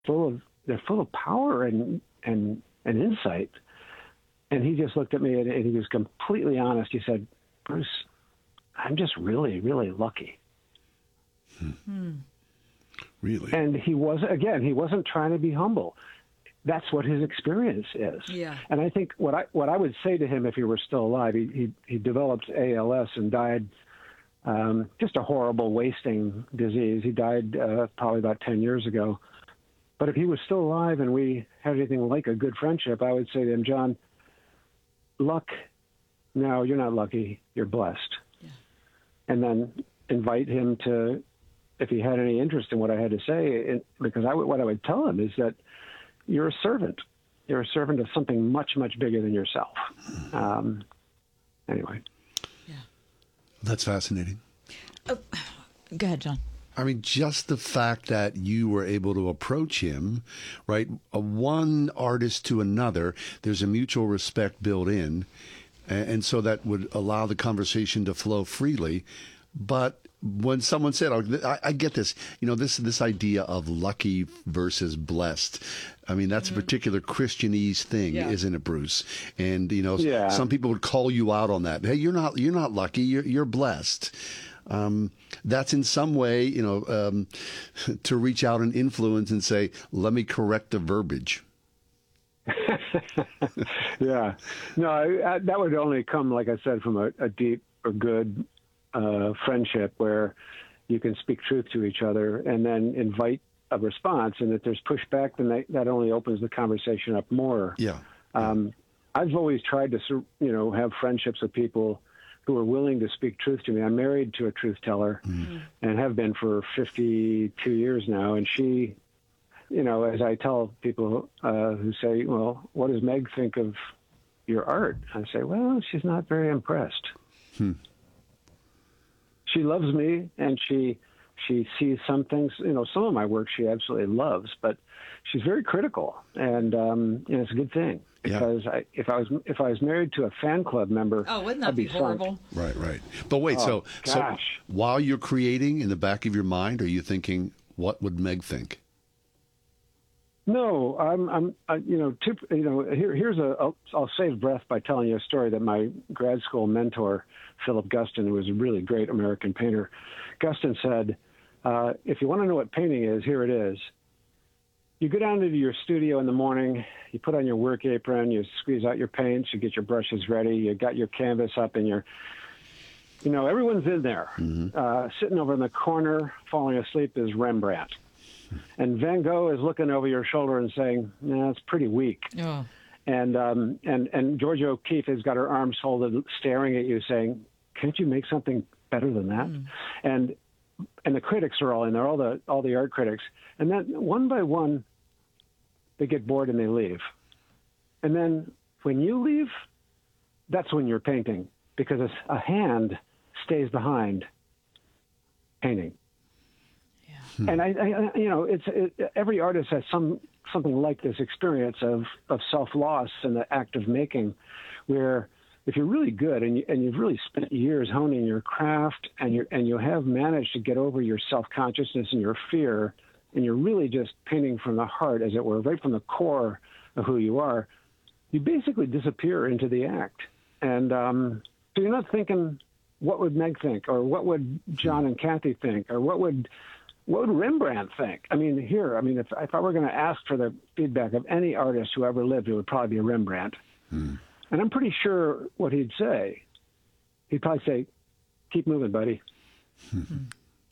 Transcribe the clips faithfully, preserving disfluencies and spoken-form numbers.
full of they're full of power and and and insight. And he just looked at me and, and he was completely honest. He said, "Bruce, I'm just really, really lucky." Hmm. Really? And he was, again, he wasn't trying to be humble. That's what his experience is. Yeah. And I think what I what I would say to him if he were still alive, he he, he developed A L S and died um, just a horrible wasting disease. He died uh, probably about ten years ago. But if he was still alive and we had anything like a good friendship, I would say to him, "John, luck, no, you're not lucky, you're blessed." Yeah. And then invite him to, if he had any interest in what I had to say, it, because I would, what I would tell him is that you're a servant. You're a servant of something much, much bigger than yourself. Um, anyway. Yeah. That's fascinating. Oh, go ahead, John. I mean, just the fact that you were able to approach him, right, a one artist to another, there's a mutual respect built in, and, and so that would allow the conversation to flow freely. But when someone said, oh, I, I get this, you know, this this idea of lucky versus blessed, I mean, that's mm-hmm. a particular Christianese thing, yeah. isn't it, Bruce? And, you know, yeah. some people would call you out on that. Hey, you're not you're not lucky, you're, you're blessed. Um, that's in some way, you know, um, to reach out and influence and say, let me correct the verbiage. yeah. No, I, I, that would only come, like I said, from a, a deep or good uh, friendship where you can speak truth to each other and then invite a response. And if there's pushback, then that, that only opens the conversation up more. Yeah. Um, I've always tried to, you know, have friendships with people who are willing to speak truth to me. I'm married to a truth teller mm-hmm. and have been for fifty-two years now. And she, you know, as I tell people uh, who say, well, what does Meg think of your art? I say, well, she's not very impressed. Hmm. She loves me and she she sees some things, you know, some of my work she absolutely loves, but she's very critical. And, um, you know, it's a good thing. Because yeah. I, if I was if I was married to a fan club member, oh, wouldn't that I'd be, be horrible? Right, right. But wait, oh, so gosh. so while you're creating in the back of your mind, are you thinking, what would Meg think? No, I'm I'm I, you know tip, you know here here's a I'll, I'll save breath by telling you a story that my grad school mentor Philip Guston, who was a really great American painter, Guston said, uh, if you want to know what painting is, here it is. You go down into your studio in the morning, you put on your work apron, you squeeze out your paints, you get your brushes ready, you got your canvas up, and you're, you know, everyone's in there. Mm-hmm. Uh, sitting over in the corner, falling asleep is Rembrandt. And Van Gogh is looking over your shoulder and saying, nah, it's pretty weak. Oh. And, um, and, and Georgia O'Keeffe has got her arms folded, staring at you saying, can't you make something better than that? Mm. And, and the critics are all in there, all the, all the art critics. And then one by one, they get bored and they leave. And then when you leave, that's when you're painting, because a hand stays behind painting. Yeah. Hmm. And I, I, you know, it's it, every artist has some something like this experience of, of self-loss in the act of making, where if you're really good and you, and you've really spent years honing your craft and you and you have managed to get over your self-consciousness and your fear, and you're really just painting from the heart, as it were, right from the core of who you are, you basically disappear into the act. And um, so you're not thinking, what would Meg think? Or what would John and Kathy think? Or what would what would Rembrandt think? I mean, here, I mean, if, if I were going to ask for the feedback of any artist who ever lived, it would probably be Rembrandt. Hmm. And I'm pretty sure what he'd say, he'd probably say, keep moving, buddy. Hmm.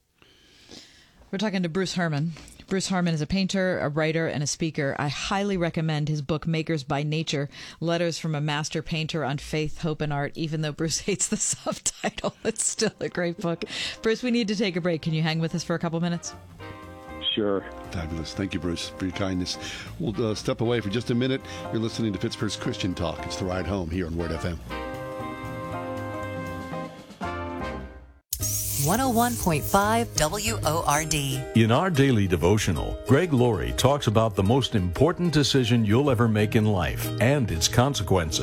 We're talking to Bruce Herman. Bruce Herman is a painter, a writer, and a speaker. I highly recommend his book, Makers by Nature, Letters from a Master Painter on Faith, Hope, and Art. Even though Bruce hates the subtitle, it's still a great book. Bruce, we need to take a break. Can you hang with us for a couple minutes? Sure. Fabulous. Thank you, Bruce, for your kindness. We'll uh, step away for just a minute. You're listening to Pittsburgh's Christian Talk. It's The Ride Home here on Word F M. one oh one point five W O R D. In our daily devotional, Greg Laurie talks about the most important decision you'll ever make in life and its consequences.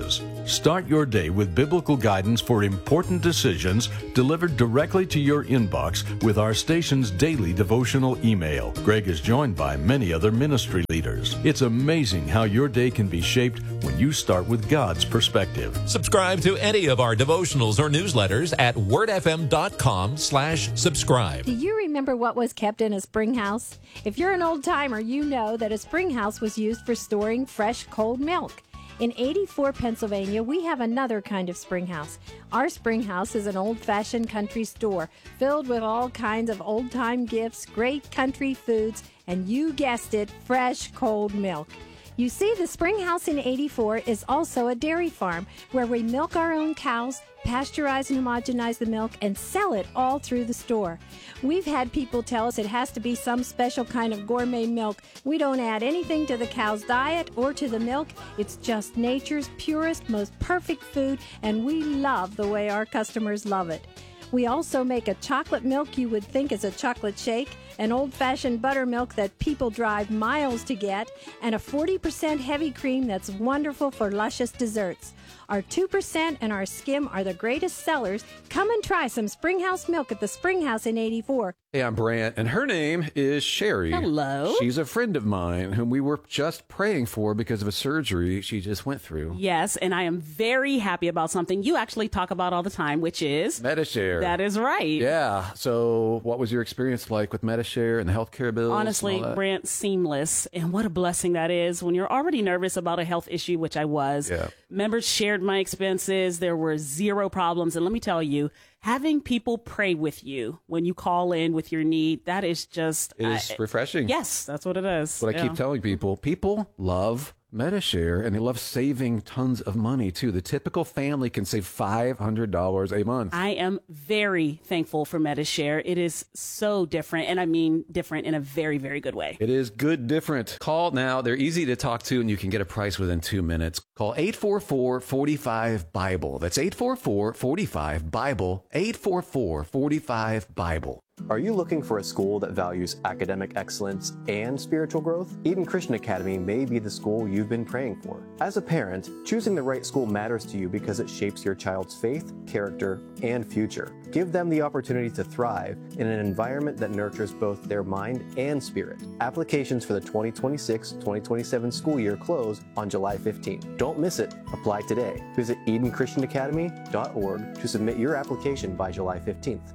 Start your day with biblical guidance for important decisions delivered directly to your inbox with our station's daily devotional email. Greg is joined by many other ministry leaders. It's amazing how your day can be shaped when you start with God's perspective. Subscribe to any of our devotionals or newsletters at wordfm.com slash subscribe. Do you remember what was kept in a spring house? If you're an old timer, you know that a spring house was used for storing fresh, cold milk. In eighty-four, Pennsylvania, we have another kind of spring house. Our spring house is an old-fashioned country store filled with all kinds of old-time gifts, great country foods, and you guessed it, fresh, cold milk. You see, the spring house in eighty-four is also a dairy farm where we milk our own cows, pasteurize and homogenize the milk, and sell it all through the store. We've had people tell us it has to be some special kind of gourmet milk. We don't add anything to the cow's diet or to the milk. It's just nature's purest, most perfect food, and we love the way our customers love it. We also make a chocolate milk you would think is a chocolate shake, an old-fashioned buttermilk that people drive miles to get, and a forty percent heavy cream that's wonderful for luscious desserts. Our two percent and our skim are the greatest sellers. Come and try some Springhouse milk at the Springhouse in eighty-four. Hey, I'm Brant, and her name is Sherry. Hello. She's a friend of mine whom we were just praying for because of a surgery she just went through. Yes, and I am very happy about something you actually talk about all the time, which is... Medi-Share. That is right. Yeah. So what was your experience like with Medi-Share and the healthcare bills? Honestly, Brant, seamless. And what a blessing that is when you're already nervous about a health issue, which I was. Yeah. Members shared my expenses. There were zero problems. And let me tell you, having people pray with you when you call in with your need, that is just... It is I, refreshing. Yes, that's what it is. That's what I yeah. keep telling people. People love Medi-Share, and they love saving tons of money, too. The typical family can save five hundred dollars a month. I am very thankful for Medi-Share. It is so different, and I mean different in a very, very good way. It is good different. Call now. They're easy to talk to, and you can get a price within two minutes. Call eight four four, four five, Bible. That's eight four four, four five, Bible, eight four four, four five, Bible. Are you looking for a school that values academic excellence and spiritual growth? Eden Christian Academy may be the school you've been praying for. As a parent, choosing the right school matters to you because it shapes your child's faith, character, and future. Give them the opportunity to thrive in an environment that nurtures both their mind and spirit. Applications for the twenty twenty-six twenty twenty-seven school year close on July fifteenth. Don't miss it. Apply today. Visit eden christian academy dot org to submit your application by July fifteenth.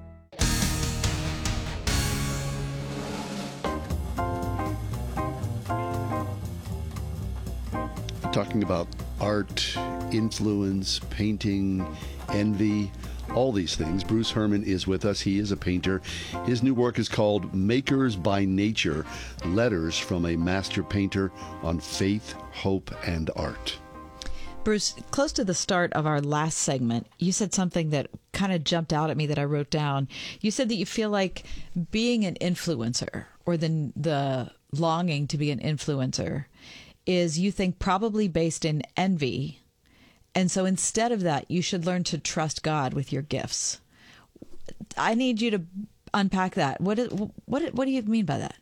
Talking about art, influence, painting, envy, all these things. Bruce Herman is with us. He is a painter. His new work is called Makers by Nature, Letters from a Master Painter on Faith, Hope, and Art. Bruce, close to the start of our last segment, you said something that kind of jumped out at me that I wrote down. You said that you feel like being an influencer, or the the longing to be an influencer, is, you think, probably based in envy. And so instead of that, you should learn to trust God with your gifts. I need you to unpack that. What is, what what do you mean by that?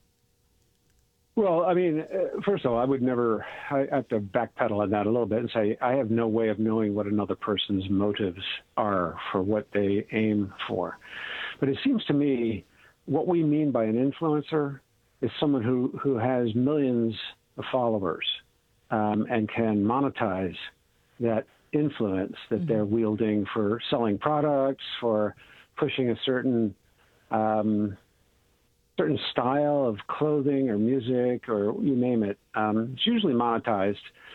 Well, I mean, uh, first of all, I would never, I have to backpedal on that a little bit and say, I have no way of knowing what another person's motives are for what they aim for. But it seems to me what we mean by an influencer is someone who, who has millions of followers um, and can monetize that influence that mm-hmm. they're wielding for selling products, for pushing a certain um, certain style of clothing or music or you name it. Um, it's usually monetized.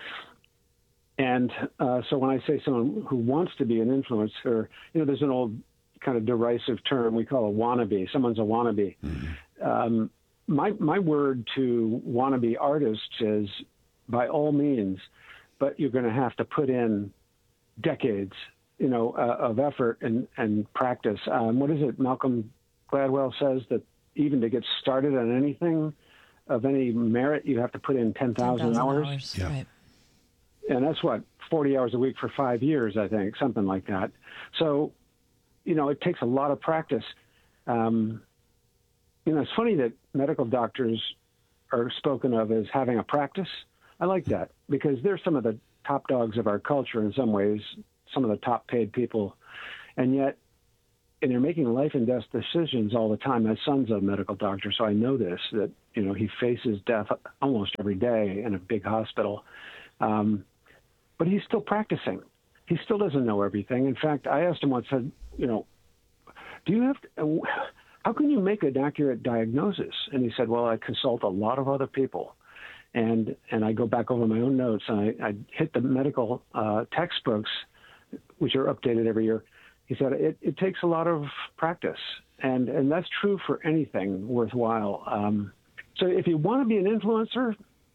And uh, so when I say someone who wants to be an influencer, you know, there's an old kind of derisive term we call a wannabe. Someone's a wannabe. Mm-hmm. Um, my my word to wannabe artists is, by all means, but you're going to have to put in decades, you know, uh, of effort and, and practice. Um, what is it? Malcolm Gladwell says that even to get started on anything of any merit, you have to put in ten thousand hours. hours. Yeah. Right. And that's what, forty hours a week for five years, I think, something like that. So, you know, it takes a lot of practice. Um, you know, it's funny that medical doctors are spoken of as having a practice. I like that because they're some of the top dogs of our culture in some ways, some of the top paid people. And yet, and they're making life and death decisions all the time. My son's a medical doctor, so I know this, that, you know, he faces death almost every day in a big hospital. Um, but he's still practicing. He still doesn't know everything. In fact, I asked him once, said, you know, do you have to, how can you make an accurate diagnosis? And he said, well, I consult a lot of other people. And and I go back over my own notes, and I, I hit the medical uh, textbooks, which are updated every year. He said, it, it takes a lot of practice, and, and that's true for anything worthwhile. Um, so if you want to be an influencer,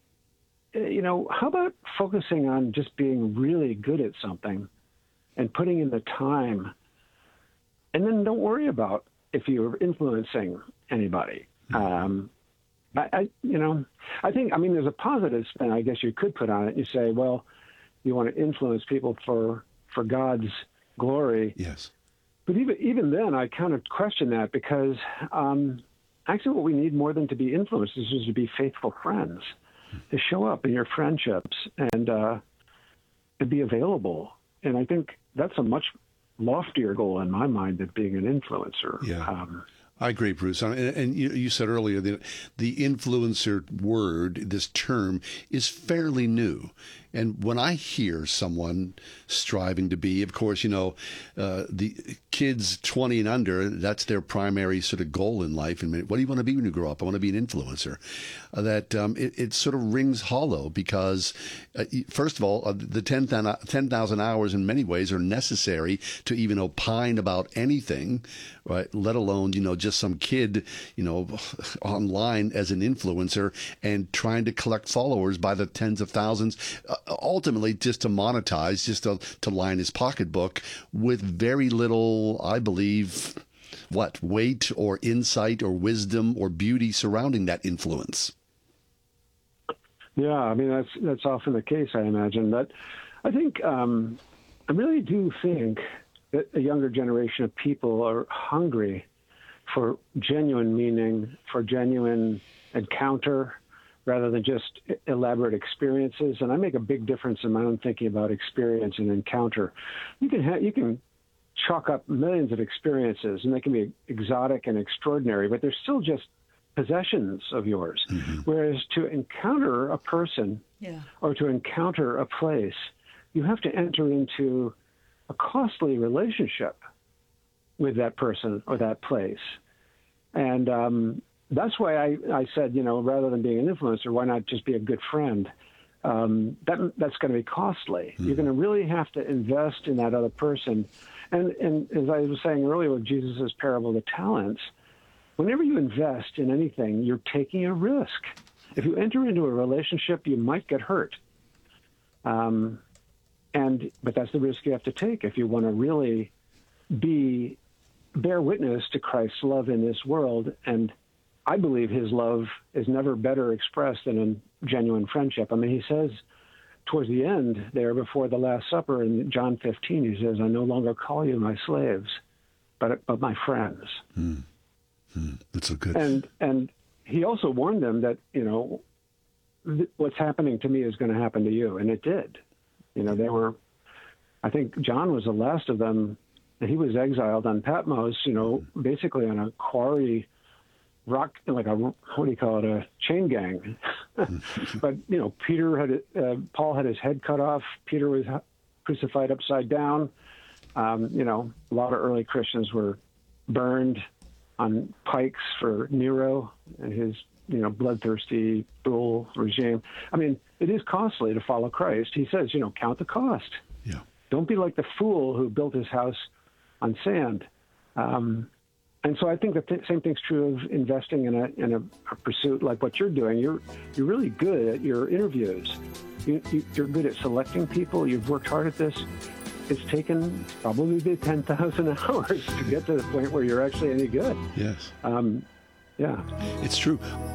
you know, how about focusing on just being really good at something and putting in the time, and then don't worry about if you're influencing anybody. Um, I, I, you know, I think, I mean, there's a positive spin, I guess you could put on it. You say, well, you want to influence people for, for God's glory. Yes. But even even then, I kind of question that, because um, actually what we need more than to be influenced is just to be faithful friends, to show up in your friendships and uh, to be available. And I think that's a much loftier goal in my mind than being an influencer. Yeah. Um, I agree, Bruce. And, and you, you said earlier that the influencer word, this term, is fairly new. And when I hear someone striving to be, of course, you know, uh, the kids twenty and under, that's their primary sort of goal in life. And what do you want to be when you grow up? I want to be an influencer. Uh, that um, it, it sort of rings hollow because, uh, first of all, uh, the ten thousand hours in many ways are necessary to even opine about anything, right? Let alone, you know, just some kid, you know, online as an influencer and trying to collect followers by the tens of thousands. Uh, ultimately just to monetize, just to, to line his pocketbook with very little, I believe, what, weight or insight or wisdom or beauty surrounding that influence. Yeah, I mean, that's that's often the case, I imagine. But I think, um, I really do think that a younger generation of people are hungry for genuine meaning, for genuine encounter, rather than just elaborate experiences. And I make a big difference in my own thinking about experience and encounter. You can ha- you can chalk up millions of experiences, and they can be exotic and extraordinary, but they're still just possessions of yours. Mm-hmm. Whereas to encounter a person yeah. or to encounter a place, you have to enter into a costly relationship with that person or that place. And um, that's why I, I said, you know, rather than being an influencer, why not just be a good friend? Um, that that's going to be costly. Mm-hmm. You're going to really have to invest in that other person. And, and as I was saying earlier with Jesus' parable of the talents, whenever you invest in anything, you're taking a risk. If you enter into a relationship, you might get hurt. Um, and but that's the risk you have to take if you want to really be bear witness to Christ's love in this world. And I believe his love is never better expressed than in genuine friendship. I mean, he says towards the end there before the Last Supper in John fifteen, he says, I no longer call you my slaves, but but my friends. Mm. Mm. That's so good. And, and he also warned them that, you know, th- what's happening to me is going to happen to you. And it did. You know, they were, I think John was the last of them. He was exiled on Patmos, you know, basically on a quarry rock, like a, what do you call it, a chain gang. But, you know, Peter had, uh, Paul had his head cut off. Peter was crucified upside down. Um, you know, a lot of early Christians were burned on pikes for Nero and his, you know, bloodthirsty bull regime. I mean, it is costly to follow Christ. He says, you know, count the cost. Yeah. Don't be like the fool who built his house on sand. Um, and so I think the th- same thing's true of investing in a in a, a pursuit like what you're doing. You're you're really good at your interviews. You, you, you're good at selecting people. You've worked hard at this. It's taken probably ten thousand hours to get to the point where you're actually any good. Yes. Um, yeah. It's true.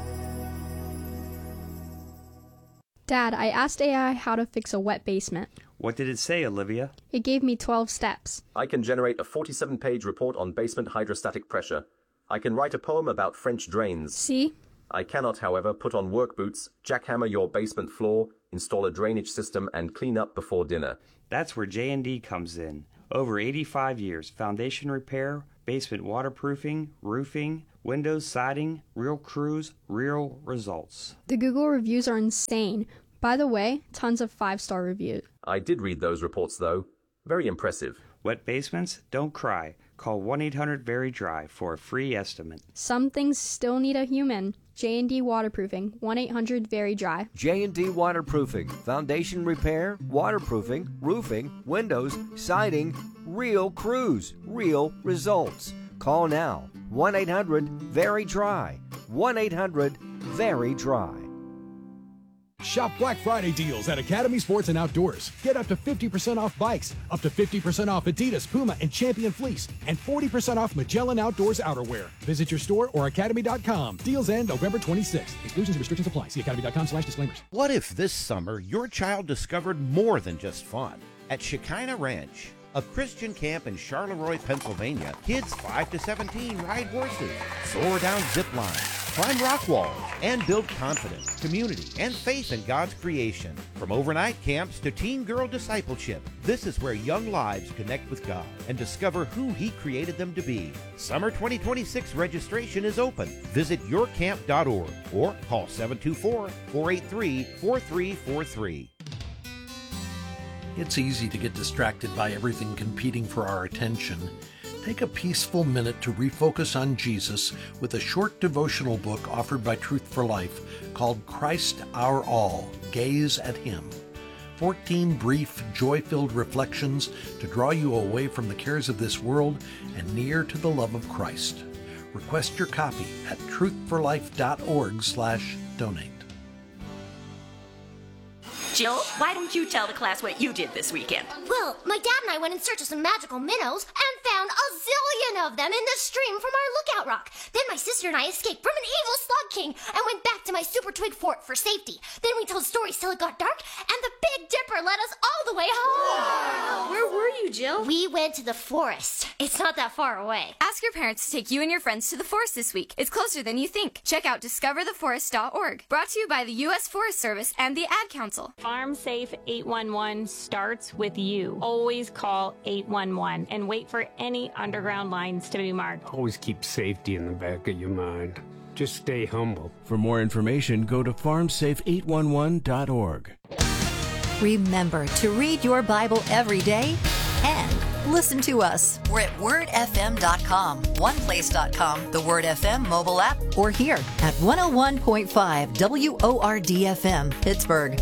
Dad, I asked A I how to fix a wet basement. What did it say, Olivia? It gave me twelve steps. I can generate a forty-seven page report on basement hydrostatic pressure. I can write a poem about French drains. See? I cannot, however, put on work boots, jackhammer your basement floor, install a drainage system, and clean up before dinner. That's where J and D comes in. Over eighty-five years, foundation repair, basement waterproofing, roofing, windows, siding, real crews, real results. The Google reviews are insane. By the way, tons of five-star reviews. I did read those reports, though. Very impressive. Wet basements? Don't cry. Call one eight hundred very dry for a free estimate. Some things still need a human. J and D Waterproofing, one eight hundred very dry. J and D Waterproofing, foundation repair, waterproofing, roofing, windows, siding, real crews, real results. Call now, one eight hundred very dry, one eight hundred very dry. Shop Black Friday deals at Academy Sports and Outdoors. Get up to fifty percent off bikes, up to fifty percent off Adidas, Puma, and Champion Fleece, and forty percent off Magellan Outdoors outerwear. Visit your store or academy dot com. Deals end November twenty-sixth. Exclusions and restrictions apply. See academy dot com slash disclaimers. What if this summer your child discovered more than just fun? At Shekinah Ranch, a Christian camp in Charleroi, Pennsylvania, kids five to seventeen ride horses, soar down zip lines, climb rock walls, and build confidence, community, and faith in God's creation. From overnight camps to teen girl discipleship, this is where young lives connect with God and discover who He created them to be. Summer twenty twenty-six registration is open. Visit your camp dot org or call seven two four, four eight three, four three four three. It's easy to get distracted by everything competing for our attention. Take a peaceful minute to refocus on Jesus with a short devotional book offered by Truth for Life called Christ Our All, Gaze at Him. fourteen brief, joy-filled reflections to draw you away from the cares of this world and near to the love of Christ. Request your copy at truth for life dot org slash donate. Jill, why don't you tell the class what you did this weekend? Well, my dad and I went in search of some magical minnows and found a zillion of them in the stream from our lookout rock. Then my sister and I escaped from an evil slug king and went back to my super twig fort for safety. Then we told stories till it got dark, and the Big Dipper led us all the way home. Wow. Where were you, Jill? We went to the forest. It's not that far away. Ask your parents to take you and your friends to the forest this week. It's closer than you think. Check out discover the forest dot org. Brought to you by the U S Forest Service and the Ad Council. Farm Safe eight one one starts with you. Always call eight one one and wait for any underground lines to be marked. Always keep safety in the back of your mind. Just stay humble. For more information, go to farm safe eight one one dot org. Remember to read your Bible every day and listen to us. We're at word f m dot com, one place dot com, the Word F M mobile app, or here at one oh one point five W O R D F M, Pittsburgh.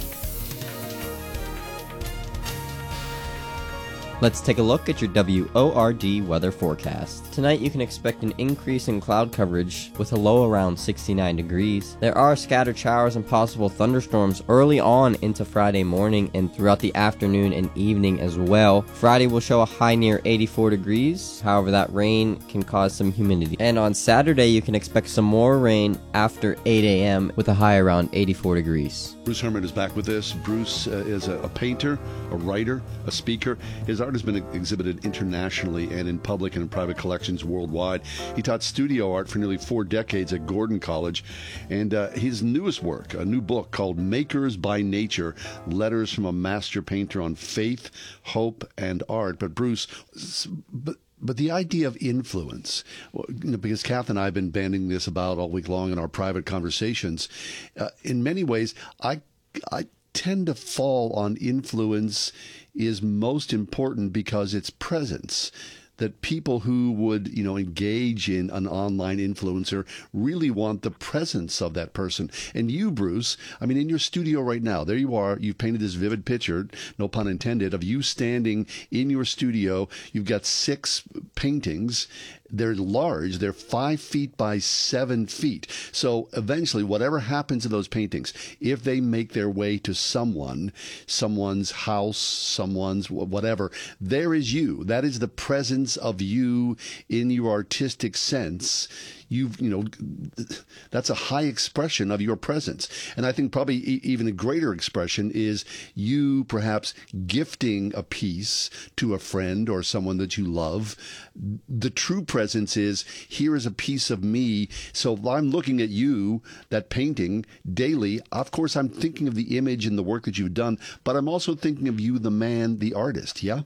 Let's take a look at your W O R D weather forecast. Tonight you can expect an increase in cloud coverage with a low around sixty-nine degrees. There are scattered showers and possible thunderstorms early on into Friday morning and throughout the afternoon and evening as well. Friday will show a high near eighty-four degrees. However, that rain can cause some humidity. And on Saturday you can expect some more rain after eight a m with a high around eighty-four degrees. Bruce Herman is back with us. Bruce uh, is a, a painter, a writer, a speaker. His art has been exhibited internationally and in public and in private collections worldwide. He taught studio art for nearly four decades at Gordon College. And uh, his newest work, a new book called Makers by Nature, Letters from a Master Painter on Faith, Hope, and Art. But Bruce, but But the idea of influence, you know, because Kath and I have been banding this about all week long in our private conversations, uh, in many ways, I, I tend to fall on influence is most important because it's presence. That people who would, you know, engage in an online influencer really want the presence of that person. And you, Bruce, I mean, in your studio right now, there you are. You've painted this vivid picture, no pun intended, of you standing in your studio. You've got six paintings. They're large. They're five feet by seven feet. So eventually, whatever happens to those paintings, if they make their way to someone, someone's house, someone's whatever, there is you. That is the presence of you in your artistic sense. you've, you know, that's a high expression of your presence. And I think probably e- even a greater expression is you perhaps gifting a piece to a friend or someone that you love. The true presence is, here is a piece of me. So if I'm looking at you, that painting daily, of course, I'm thinking of the image and the work that you've done, but I'm also thinking of you, the man, the artist. Yeah?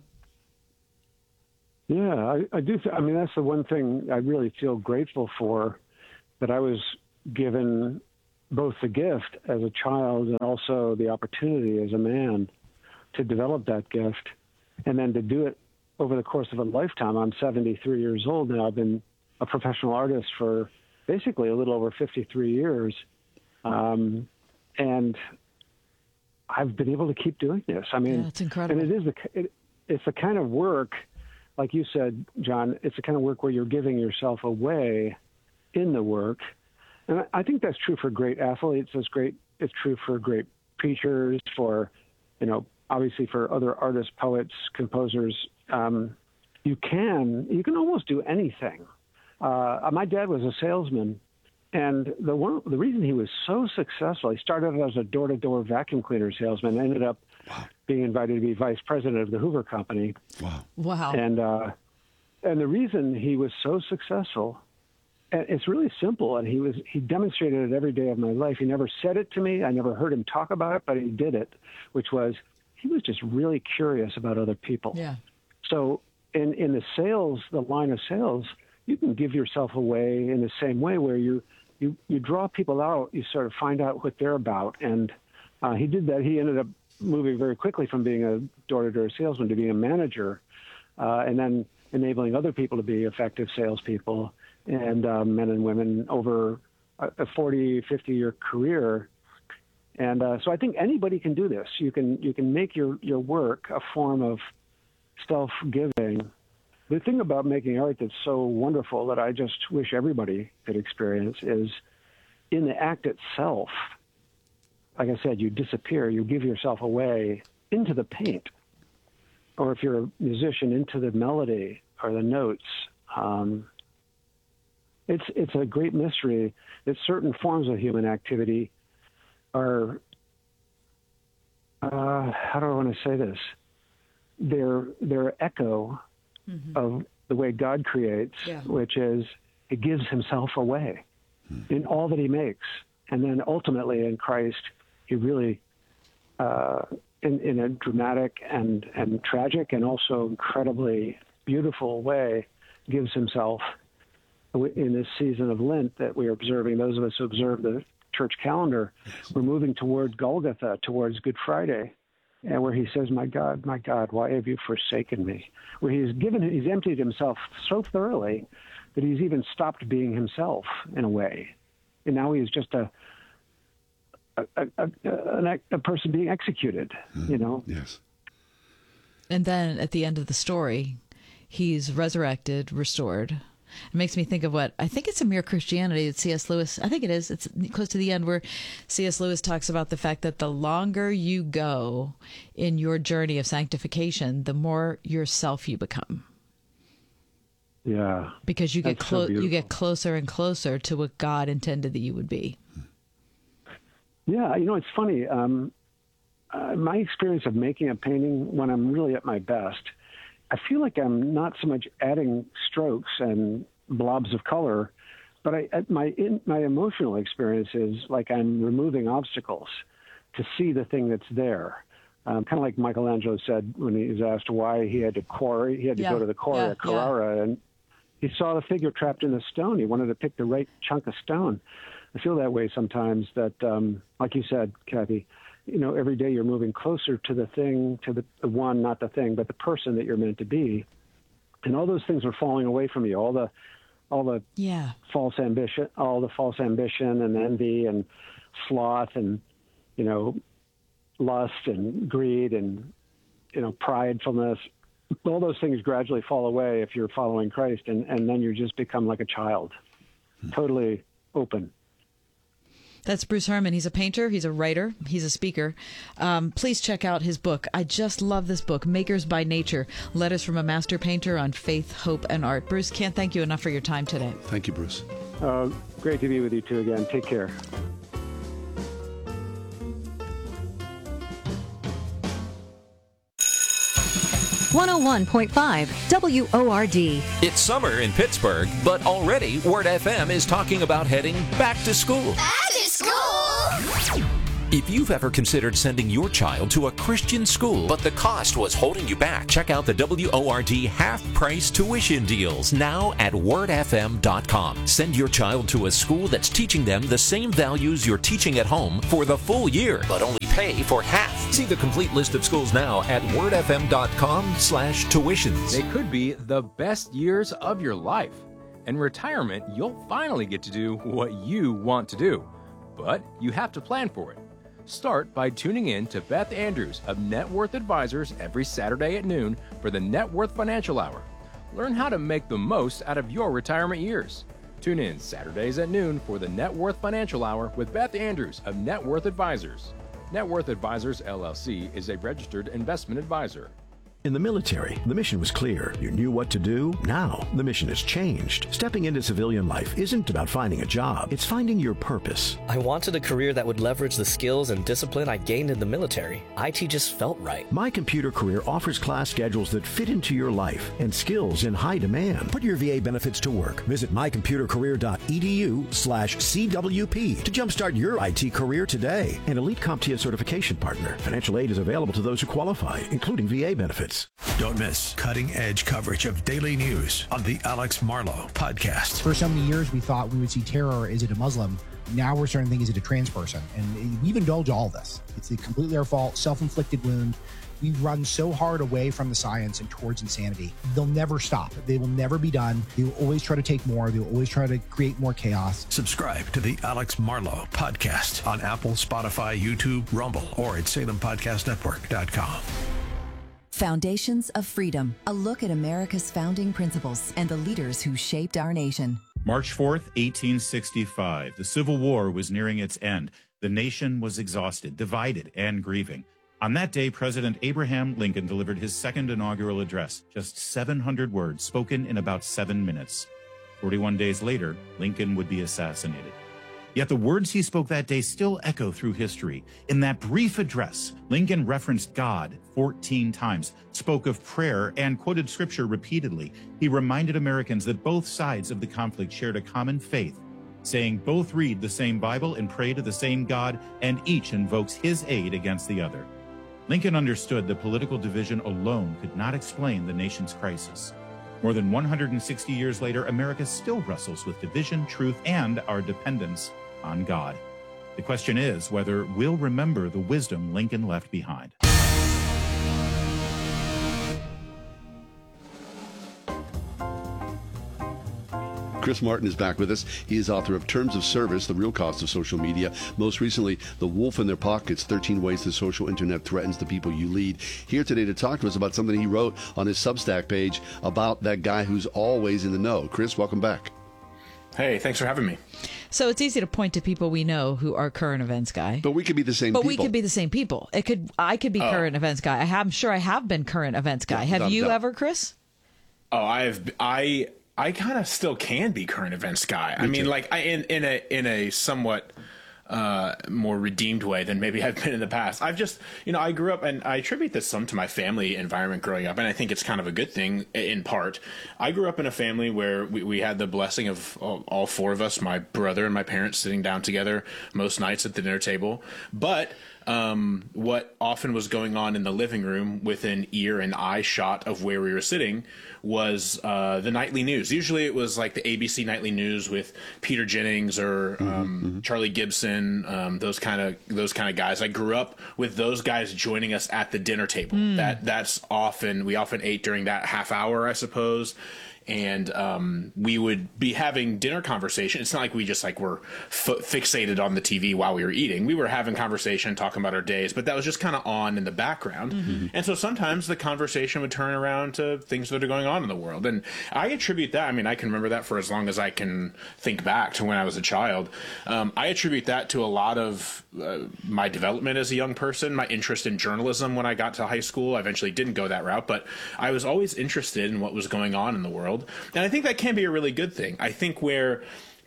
Yeah, I, I do. Th- I mean, that's the one thing I really feel grateful for, that I was given both the gift as a child and also the opportunity as a man to develop that gift, and then to do it over the course of a lifetime. I'm seventy-three years old now. I've been a professional artist for basically a little over fifty-three years. Um, and I've been able to keep doing this. I mean, yeah, it's incredible. And it is the, it, it's the kind of work, like you said, John, it's the kind of work where you're giving yourself away in the work. And I think that's true for great athletes. It's great. It's true for great preachers, for, you know, obviously for other artists, poets, composers. Um, you can, you can almost do anything. Uh, my dad was a salesman, and the one, the reason he was so successful, he started as a door-to-door vacuum cleaner salesman, ended up wow. being invited to be vice president of the Hoover Company. Wow. Wow. And, uh, and the reason he was so successful, and it's really simple, and he was, he demonstrated it every day of my life. He never said it to me. I never heard him talk about it, but he did it, which was, he was just really curious about other people. Yeah. So in, in the sales, the line of sales, you can give yourself away in the same way, where you, you, you draw people out, you sort of find out what they're about. And uh, he did that. He ended up moving very quickly from being a door-to-door salesman to being a manager, uh, and then enabling other people to be effective salespeople, and uh, men and women over a forty, fifty-year career. And uh, so I think anybody can do this. You can you can make your, your work a form of self-giving. The thing about making art that's so wonderful, that I just wish everybody could experience, is in the act itself, like I said, you disappear, you give yourself away into the paint. Or if you're a musician, into the melody or the notes. Um, it's, it's a great mystery that certain forms of human activity are, uh, how do I want to say this? They're, they're echo mm-hmm. of the way God creates, yeah. which is he gives himself away mm-hmm. in all that he makes. And then ultimately in Christ, he really, uh, in, in a dramatic and, and tragic and also incredibly beautiful way, gives himself in this season of Lent that we are observing. Those of us who observe the church calendar, we're moving toward Golgotha, towards Good Friday, and where he says, "My God, my God, why have you forsaken me?" Where he's given, he's emptied himself so thoroughly that he's even stopped being himself in a way, and now he's just a a, a, a, a person being executed. Mm, you know. Yes. And then at the end of the story, he's resurrected, restored. It makes me think of what I think it's a Mere Christianity that C S Lewis, I think it is, it's close to the end, where C S Lewis talks about the fact that the longer you go in your journey of sanctification, the more yourself you become. Yeah. Because you get clo- so you get closer and closer to what God intended that you would be. Yeah, you know, it's funny. Um, uh, my experience of making a painting when I'm really at my best, I feel like I'm not so much adding strokes and blobs of color, but I, my in, my emotional experience is like I'm removing obstacles to see the thing that's there. Um, kind of like Michelangelo said when he was asked why he had to quarry, he had to yeah, go to the quarry yeah, at Carrara, yeah. and he saw the figure trapped in the stone. He wanted to pick the right chunk of stone. I feel that way sometimes. That, um, like you said, Kathy, you know, every day you're moving closer to the thing, to the, the one, not the thing, but the person that you're meant to be. And all those things are falling away from you. All the, all the yeah. false ambition, all the false ambition and envy and sloth and, you know, lust and greed and, you know, pridefulness. All those things gradually fall away if you're following Christ. And, and then you just become like a child, totally open. That's Bruce Herman. He's a painter, he's a writer, he's a speaker. Um, please check out his book. I just love this book, Makers by Nature, Letters from a Master Painter on Faith, Hope, and Art. Bruce, can't thank you enough for your time today. Thank you, Bruce. Uh, great to be with you two again. Take care. one oh one point five W O R D. It's summer in Pittsburgh, but already Word F M is talking about heading back to school. Back to school! If you've ever considered sending your child to a Christian school, but the cost was holding you back, check out the W O R D half-price tuition deals now at word f m dot com. Send your child to a school that's teaching them the same values you're teaching at home for the full year, but only pay for half. See the complete list of schools now at word f m dot com slash tuitions. They could be the best years of your life. In retirement, you'll finally get to do what you want to do, but you have to plan for it. Start by tuning in to Beth Andrews of Net Worth Advisors every Saturday at noon for the Net Worth Financial Hour. Learn how to make the most out of your retirement years. Tune in Saturdays at noon for the Net Worth Financial Hour with Beth Andrews of Net Worth Advisors. Net Worth Advisors, L L C is a registered investment advisor. In the military, the mission was clear. You knew what to do. Now, the mission has changed. Stepping into civilian life isn't about finding a job. It's finding your purpose. I wanted a career that would leverage the skills and discipline I gained in the military. I T just felt right. My Computer Career offers class schedules that fit into your life and skills in high demand. Put your V A benefits to work. Visit my computer career dot e d u slash C W P to jumpstart your I T career today. An Elite CompTIA certification partner. Financial aid is available to those who qualify, including V A benefits. Don't miss cutting-edge coverage of daily news on the Alex Marlow Podcast. For so many years, we thought we would see terror. Is it a Muslim? Now we're starting to think, is it a trans person? And we've indulged all this. It's completely our fault, self-inflicted wound. We've run so hard away from the science and towards insanity. They'll never stop. They will never be done. They will always try to take more. They will always try to create more chaos. Subscribe to the Alex Marlow Podcast on Apple, Spotify, YouTube, Rumble, or at salem podcast network dot com. Foundations of Freedom, a look at America's founding principles and the leaders who shaped our nation. March fourth, eighteen sixty-five. The Civil War was nearing its end. The nation was exhausted, divided, and grieving. On that day, President Abraham Lincoln delivered his second inaugural address, just seven hundred words spoken in about seven minutes. forty-one days later, Lincoln would be assassinated. Yet the words he spoke that day still echo through history. In that brief address, Lincoln referenced God fourteen times, spoke of prayer, and quoted scripture repeatedly. He reminded Americans that both sides of the conflict shared a common faith, saying both read the same Bible and pray to the same God, and each invokes his aid against the other. Lincoln understood that political division alone could not explain the nation's crisis. More than one hundred sixty years later, America still wrestles with division, truth, and our dependence on God. The question is whether we'll remember the wisdom Lincoln left behind. Chris Martin is back with us. He is author of Terms of Service, The Real Cost of Social Media. Most recently, The Wolf in Their Pockets, thirteen Ways the Social Internet Threatens the People You Lead. Here today to talk to us about something he wrote on his Substack page about that guy who's always in the know. Chris, welcome back. Hey, thanks for having me. So it's easy to point to people we know who are current events guy. But we could be the same but people. we could be the same people. It could. I could be Oh. current events guy. I have, I'm sure I have been current events guy. Yeah, have without a you doubt. ever, Chris? Oh, I've I I kind of still can be current events guy. I Me mean, too. like I, in in a in a somewhat uh, more redeemed way than maybe I've been in the past. I've just, you know, I grew up, and I attribute this some to my family environment growing up, and I think it's kind of a good thing in part. I grew up in a family where we, we had the blessing of all, all four of us, my brother and my parents, sitting down together most nights at the dinner table. But um, what often was going on in the living room within ear and eye shot of where we were sitting was uh, the nightly news. Usually it was like the A B C nightly news with Peter Jennings or um, mm-hmm. Charlie Gibson, um, those kind of those kind of guys. I grew up with those guys joining us at the dinner table. Mm. That that's often we often ate during that half hour, I suppose. and um, we would be having dinner conversation. It's not like we just like were f- fixated on the T V while we were eating. We were having conversation, talking about our days, but that was just kind of on in the background. Mm-hmm. And so sometimes the conversation would turn around to things that are going on in the world. And I attribute that. I mean, I can remember that for as long as I can think back to when I was a child. Um, I attribute that to a lot of uh, my development as a young person, my interest in journalism when I got to high school. I eventually didn't go that route, but I was always interested in what was going on in the world. And I think that can be a really good thing. I think where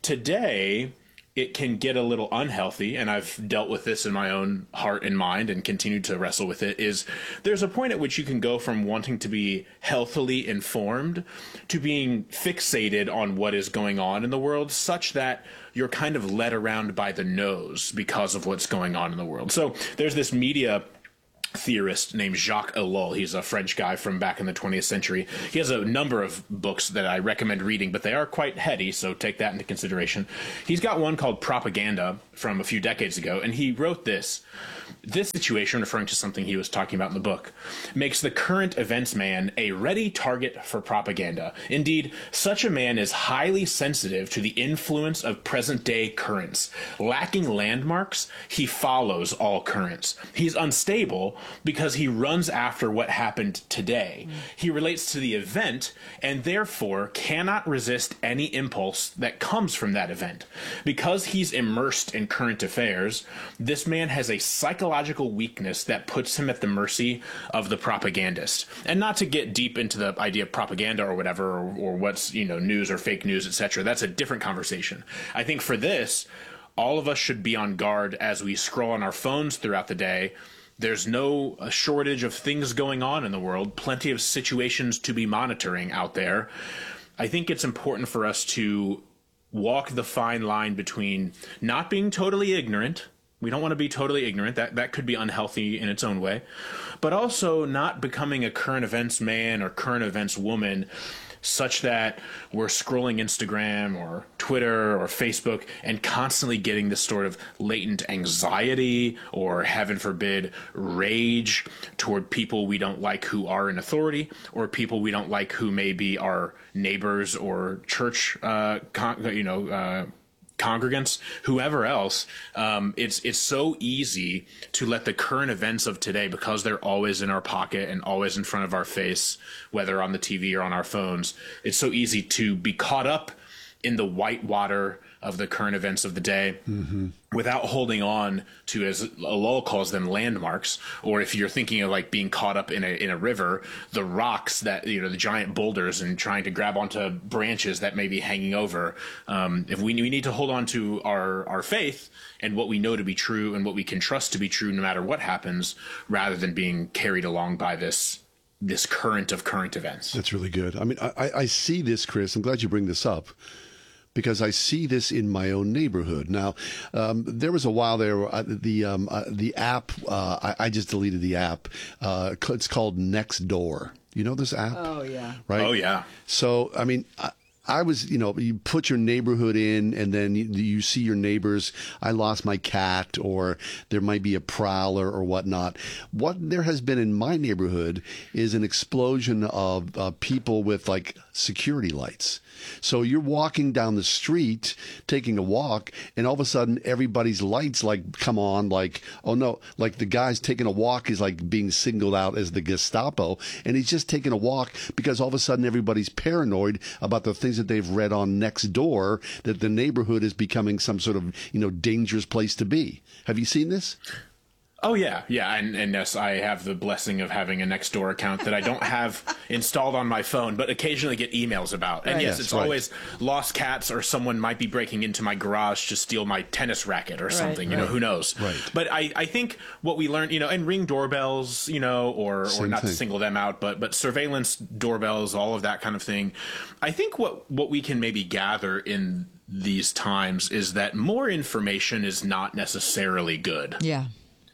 today it can get a little unhealthy, and I've dealt with this in my own heart and mind and continue to wrestle with it, is there's a point at which you can go from wanting to be healthily informed to being fixated on what is going on in the world, such that you're kind of led around by the nose because of what's going on in the world. So there's this media theorist named Jacques Ellul. He's a French guy from back in the twentieth century. He has a number of books that I recommend reading, but they are quite heady, so take that into consideration. He's got one called Propaganda from a few decades ago, and he wrote this. This situation, referring to something he was talking about in the book, makes the current events man a ready target for propaganda. Indeed, such a man is highly sensitive to the influence of present-day currents. Lacking landmarks, he follows all currents. He's unstable because he runs after what happened today. Mm. He relates to the event and therefore cannot resist any impulse that comes from that event. Because he's immersed in current affairs, this man has a psychological weakness that puts him at the mercy of the propagandist. And not to get deep into the idea of propaganda or whatever, or, or what's, you know, news or fake news, et cetera. That's a different conversation. I think for this, all of us should be on guard as we scroll on our phones throughout the day. There's no shortage of things going on in the world, plenty of situations to be monitoring out there. I think it's important for us to walk the fine line between not being totally ignorant. We don't want to be totally ignorant. That that could be unhealthy in its own way. But also not becoming a current events man or current events woman such that we're scrolling Instagram or Twitter or Facebook and constantly getting this sort of latent anxiety or, heaven forbid, rage toward people we don't like who are in authority, or people we don't like who may be our neighbors or church, uh, con- you know, uh, congregants, whoever else. Um, it's it's so easy to let the current events of today, because they're always in our pocket and always in front of our face, whether on the T V or on our phones. It's so easy to be caught up in the white water of the current events of the day, mm-hmm. without holding on to, as Ellul calls them, landmarks. Or if you're thinking of like being caught up in a in a river, the rocks that, you know, the giant boulders, and trying to grab onto branches that may be hanging over. Um, if we we need to hold on to our our faith and what we know to be true and what we can trust to be true, no matter what happens, rather than being carried along by this this current of current events. That's really good. I mean, I, I see this, Chris. I'm glad you bring this up, because I see this in my own neighborhood. Now, um, there was a while there where I, the um, uh, the app, uh, I, I just deleted the app. Uh, it's called Nextdoor. You know this app? Oh, yeah. Right? Oh, yeah. So, I mean, I, I was, you know, you put your neighborhood in, and then you, you see your neighbors. I lost my cat, or there might be a prowler or whatnot. What there has been in my neighborhood is an explosion of uh, people with like security lights. So you're walking down the street, taking a walk, and all of a sudden everybody's lights like come on, like, oh no, like the guy's taking a walk is like being singled out as the Gestapo, and he's just taking a walk because all of a sudden everybody's paranoid about the things that they've read on Nextdoor, that the neighborhood is becoming some sort of, you know, dangerous place to be. Have you seen this? Oh, yeah. Yeah. And, and yes, I have the blessing of having a Nextdoor account that I don't have installed on my phone, but occasionally get emails about. And right. yes, yes, it's right. always lost cats, or someone might be breaking into my garage to steal my tennis racket or right, something. You right. know, who knows? Right. But I, I think what we learned, you know, and Ring doorbells, you know, or, or not thing. to single them out, but but surveillance doorbells, all of that kind of thing. I think what what we can maybe gather in these times is that more information is not necessarily good. Yeah.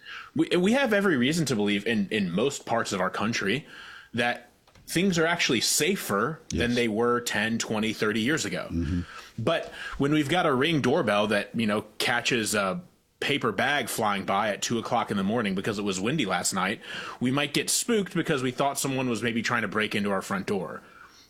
We we have every reason to believe in, in most parts of our country that things are actually safer yes. than they were ten, twenty, thirty years ago. Mm-hmm. But when we've got a Ring doorbell that, you know, catches a paper bag flying by at two o'clock in the morning because it was windy last night, we might get spooked because we thought someone was maybe trying to break into our front door.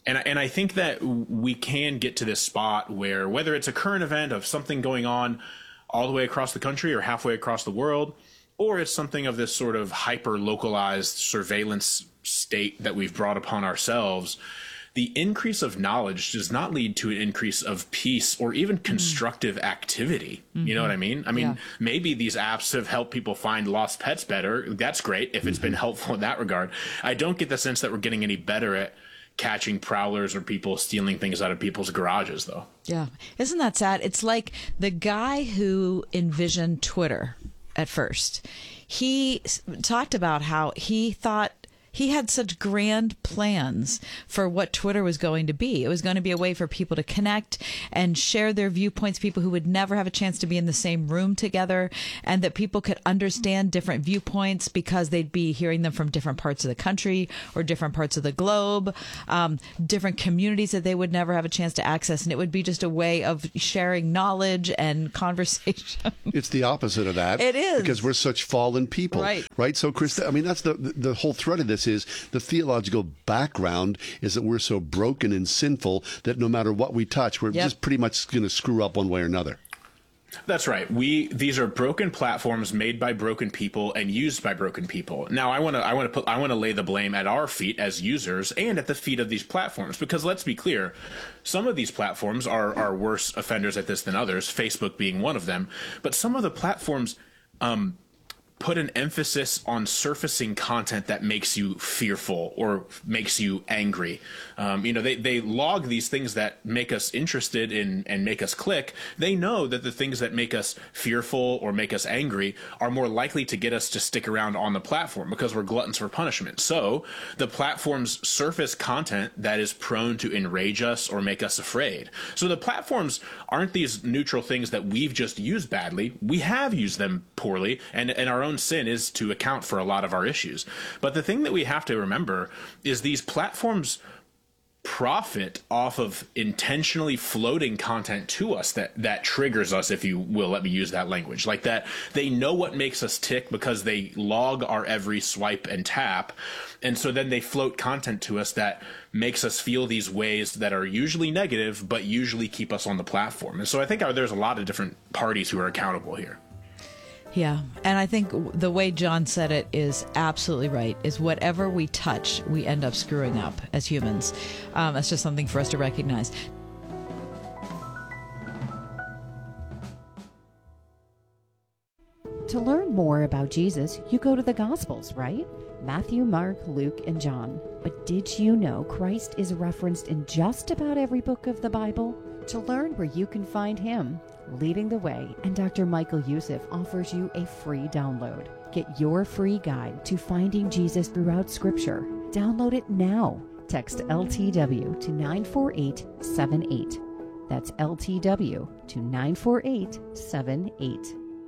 And, and I think that we can get to this spot where, whether it's a current event of something going on all the way across the country or halfway across the world, or it's something of this sort of hyper-localized surveillance state that we've brought upon ourselves, the increase of knowledge does not lead to an increase of peace or even constructive mm. activity. Mm-hmm. You know what I mean? I mean, yeah. maybe these apps have helped people find lost pets better. That's great if it's mm-hmm. been helpful in that regard. I don't get the sense that we're getting any better at catching prowlers or people stealing things out of people's garages, though. Yeah. Isn't that sad? It's like the guy who envisioned Twitter at first. He talked about how he thought he had such grand plans for what Twitter was going to be. It was going to be a way for people to connect and share their viewpoints, people who would never have a chance to be in the same room together, and that people could understand different viewpoints because they'd be hearing them from different parts of the country or different parts of the globe, um, different communities that they would never have a chance to access. And it would be just a way of sharing knowledge and conversation. It's the opposite of that. It is. Because we're such fallen people. Right. Right. So, Krista, I mean, that's the, the whole thread of this is the theological background is that we're so broken and sinful that no matter what we touch, we're yep. just pretty much going to screw up one way or another. That's right. We these are broken platforms made by broken people and used by broken people. Now, I want to I want to put I want to lay the blame at our feet as users and at the feet of these platforms, because let's be clear, some of these platforms are are worse offenders at this than others, Facebook being one of them. But some of the platforms um, put an emphasis on surfacing content that makes you fearful or makes you angry. Um, you know, they, they log these things that make us interested in and make us click. They know that the things that make us fearful or make us angry are more likely to get us to stick around on the platform because we're gluttons for punishment. So the platforms surface content that is prone to enrage us or make us afraid. So the platforms aren't these neutral things that we've just used badly. We have used them poorly, and, and our own sin is to account for a lot of our issues. But the thing that we have to remember is these platforms profit off of intentionally floating content to us that that triggers us, if you will, let me use that language, like that. They know what makes us tick because they log our every swipe and tap, and so then they float content to us that makes us feel these ways that are usually negative but usually keep us on the platform. And so I think there's a lot of different parties who are accountable here. Yeah, and I think the way John said it is absolutely right, is whatever we touch, we end up screwing up as humans. Um, that's just something for us to recognize. To learn more about Jesus, you go to the Gospels, right? Matthew, Mark, Luke, and John. But did you know Christ is referenced in just about every book of the Bible? To learn where you can find him, Leading the Way, and Doctor Michael Youssef offers you a free download. Get your free guide to finding Jesus throughout Scripture. Download it now. Text L T W to nine four eight seven eight. That's L T W to nine four eight seven eight.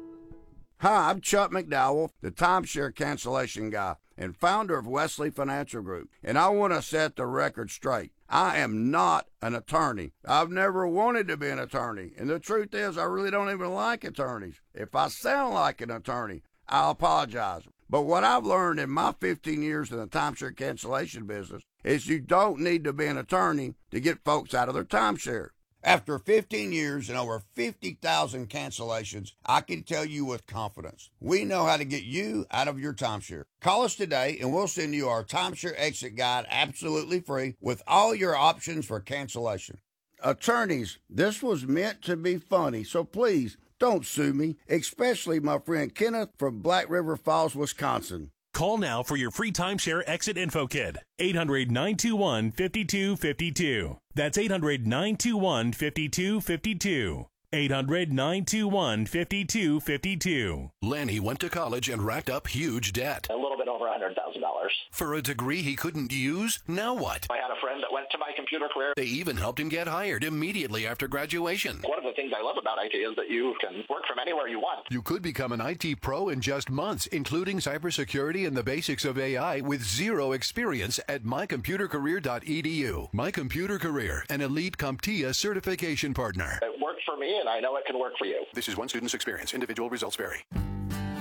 Hi, I'm Chuck McDowell, the timeshare cancellation guy and founder of Wesley Financial Group, and I want to set the record straight. I am not an attorney. I've never wanted to be an attorney, and the truth is I really don't even like attorneys. If I sound like an attorney, I'll apologize. But what I've learned in my fifteen years in the timeshare cancellation business is you don't need to be an attorney to get folks out of their timeshare. After fifteen years and over fifty thousand cancellations, I can tell you with confidence, we know how to get you out of your timeshare. Call us today and we'll send you our timeshare exit guide absolutely free with all your options for cancellation. Attorneys, this was meant to be funny, so please don't sue me, especially my friend Kenneth from Black River Falls, Wisconsin. Call now for your free timeshare exit info kit. eight hundred, nine two one, five two five two. That's eight hundred, nine two one, five two five two. eight hundred, nine two one, five two five two. Lanny went to college and racked up huge debt. A little bit over one hundred thousand dollars. For a degree he couldn't use? Now what? I had a friend that went to my computer career. They even helped him get hired immediately after graduation. One of the things I love about I T is that you can work from anywhere you want. You could become an I T pro in just months, including cybersecurity and the basics of A I with zero experience at my computer career dot e d u. My Computer Career, an elite CompTIA certification partner. It worked for me, and I know it can work for you. This is one student's experience. Individual results vary.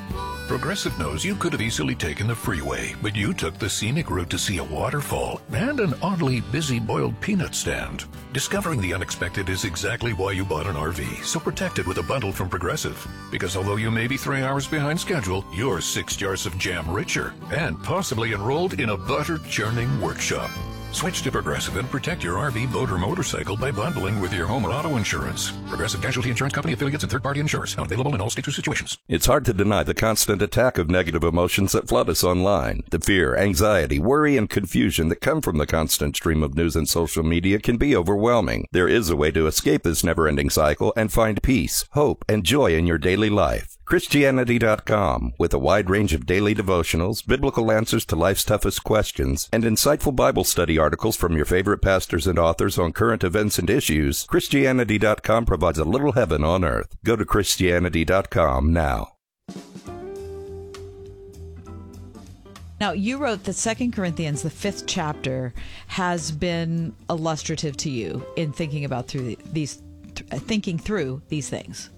Progressive knows you could have easily taken the freeway, but you took the scenic route to see a waterfall and an oddly busy boiled peanut stand. Discovering the unexpected is exactly why you bought an R V, so protect it with a bundle from Progressive. Because although you may be three hours behind schedule, you're six jars of jam richer and possibly enrolled in a butter-churning workshop. Switch to Progressive and protect your R V, boat, or motorcycle by bundling with your home or auto insurance. Progressive Casualty Insurance Company affiliates and third-party insurers. Not available in all states or situations. It's hard to deny the constant attack of negative emotions that flood us online. The fear, anxiety, worry, and confusion that come from the constant stream of news and social media can be overwhelming. There is a way to escape this never-ending cycle and find peace, hope, and joy in your daily life. Christianity dot com, with a wide range of daily devotionals, biblical answers to life's toughest questions, and insightful Bible study articles from your favorite pastors and authors on current events and issues, Christianity dot com provides a little heaven on earth. Go to Christianity dot com now. Now, you wrote that Second Corinthians, the fifth chapter, has been illustrative to you in thinking about through these, thinking through these things.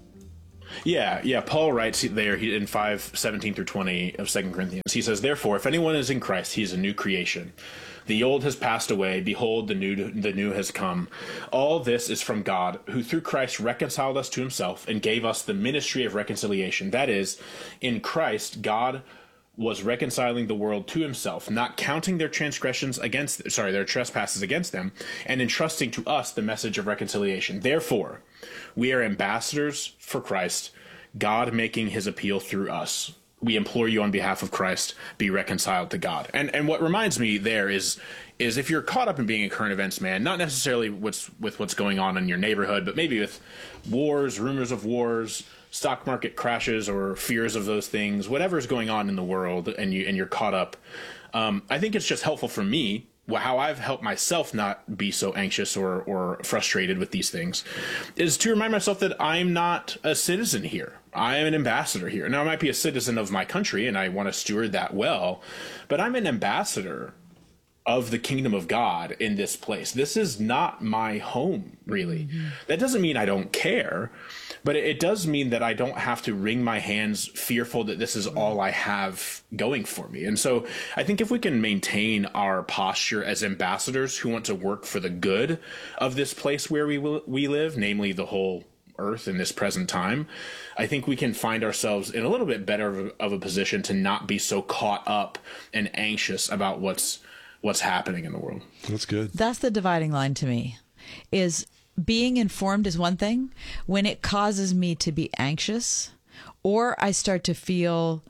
Yeah, yeah. Paul writes there in five seventeen through twenty of Second Corinthians. He says, "Therefore, if anyone is in Christ, he is a new creation. The old has passed away; behold, the new the new has come. All this is from God, who through Christ reconciled us to Himself and gave us the ministry of reconciliation. That is, in Christ, God was reconciling the world to Himself, not counting their transgressions against, sorry, their trespasses against them, and entrusting to us the message of reconciliation. Therefore, we are ambassadors for Christ, God making His appeal through us. We implore you on behalf of Christ, be reconciled to God." And and what reminds me there is is if you're caught up in being a current events man, not necessarily what's with what's going on in your neighborhood, but maybe with wars, rumors of wars, stock market crashes, or fears of those things, whatever is going on in the world, and you and you're caught up. Um, I think it's just helpful for me, how I've helped myself not be so anxious or or frustrated with these things, is to remind myself that I'm not a citizen here. I am an ambassador here. Now, I might be a citizen of my country, and I want to steward that well, but I'm an ambassador of the kingdom of God in this place. This is not my home, really. Mm-hmm. That doesn't mean I don't care, but it, it does mean that I don't have to wring my hands fearful that this is all I have going for me. And so I think if we can maintain our posture as ambassadors who want to work for the good of this place where we will, we live, namely the whole earth in this present time, I think we can find ourselves in a little bit better of a, of a position to not be so caught up and anxious about what's what's happening in the world. That's good. That's the dividing line to me, is being informed is one thing. When it causes me to be anxious, or I start to feel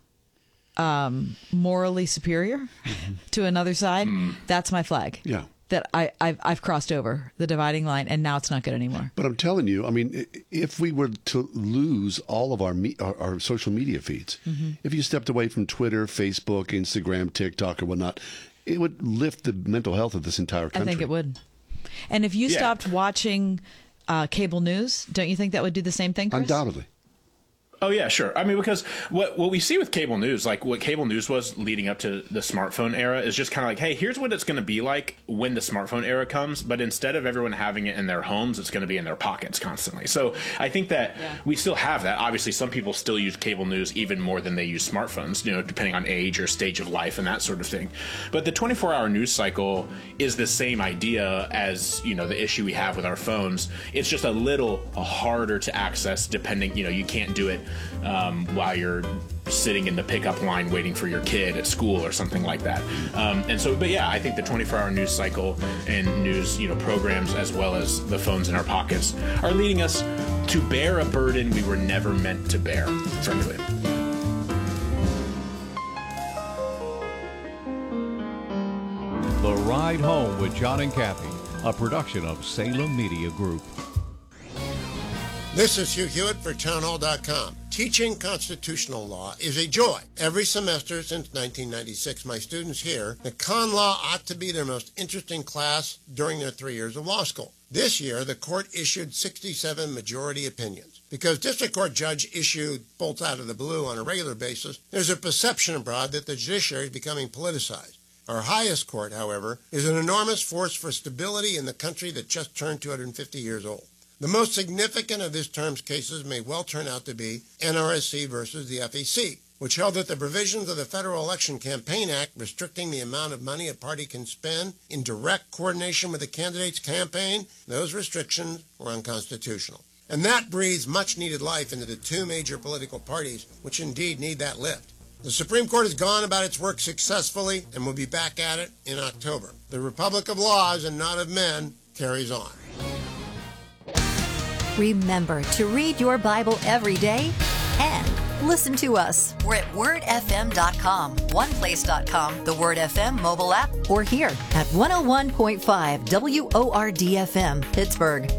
um, morally superior mm-hmm. to another side, mm. that's my flag. Yeah. That I, I've, I've crossed over the dividing line, and now it's not good anymore. But I'm telling you, I mean, if we were to lose all of our me, our, our social media feeds, mm-hmm. if you stepped away from Twitter, Facebook, Instagram, TikTok, or whatnot, it would lift the mental health of this entire country. I think it would. And if you yeah. stopped watching uh, cable news, don't you think that would do the same thing, Chris? Undoubtedly. Oh, yeah, sure. I mean, because what what we see with cable news, like what cable news was leading up to the smartphone era, is just kind of like, hey, here's what it's going to be like when the smartphone era comes. But instead of everyone having it in their homes, it's going to be in their pockets constantly. So I think that yeah. we still have that. Obviously, some people still use cable news even more than they use smartphones, you know, depending on age or stage of life and that sort of thing. But the twenty-four hour news cycle is the same idea as, you know, the issue we have with our phones. It's just a little harder to access depending, you know, you can't do it Um, while you're sitting in the pickup line waiting for your kid at school or something like that. Um, and so, but yeah, I think the twenty-four hour news cycle and news, you know, programs, as well as the phones in our pockets, are leading us to bear a burden we were never meant to bear, frankly. The Ride Home with John and Kathy, a production of Salem Media Group. This is Hugh Hewitt for townhall dot com. Teaching constitutional law is a joy. Every semester since nineteen ninety-six, my students hear that con law ought to be their most interesting class during their three years of law school. This year, the court issued sixty-seven majority opinions. Because district court judge issued bolts out of the blue on a regular basis, there's a perception abroad that the judiciary is becoming politicized. Our highest court, however, is an enormous force for stability in the country that just turned two hundred fifty years old. The most significant of this term's cases may well turn out to be N R S C versus the F E C. which held that the provisions of the Federal Election Campaign Act restricting the amount of money a party can spend in direct coordination with the candidate's campaign, those restrictions were unconstitutional. And that breathes much-needed life into the two major political parties, which indeed need that lift. The Supreme Court has gone about its work successfully and will be back at it in October. The Republic of Laws and not of men carries on. Remember to read your Bible every day and listen to us. We're at word f m dot com, one place dot com, the Word F M mobile app, or here at one oh one point five W O R D F M, Pittsburgh.